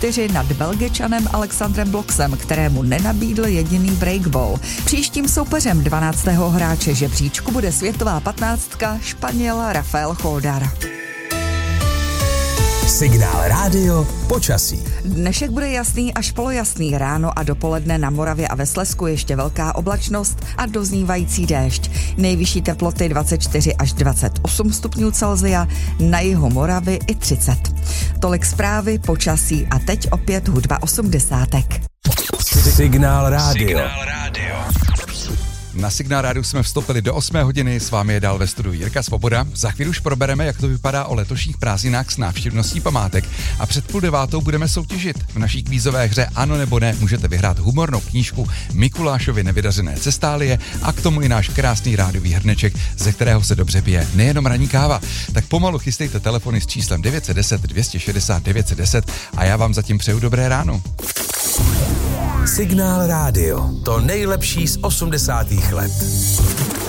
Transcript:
24 nad Belgičanem Alexandrem Bloxem, kterému nenabídl jediný breakball. Příštím soupeřem 12. hráče žebříčku bude světová 15. Španěl Rafael Choldar. Signál rádio počasí. Dnešek bude jasný až polojasný, ráno a dopoledne na Moravě a ve Slezsku ještě velká oblačnost a doznívající déšť. Nejvyšší teploty 24 až 28 stupňů Celsia, na jihu Moravy i 30. Tolik zprávy, počasí a teď opět hudba 80. Signál rádio. Na Signál rádiu jsme vstoupili do 8 hodiny, s vámi je dál ve studiu Jirka Svoboda. Za chvíli už probereme, jak to vypadá o letošních prázdninách s návštěvností památek a před 8:30 budeme soutěžit. V naší kvízové hře Ano nebo ne můžete vyhrát humornou knížku Mikulášovy nevydařené cestálie a k tomu i náš krásný rádiový hrneček, ze kterého se dobře pije nejenom ranní káva. Tak pomalu chystejte telefony s číslem 910 260 910 a já vám zatím přeju dobré ráno. Signál rádio. To nejlepší z 80. let.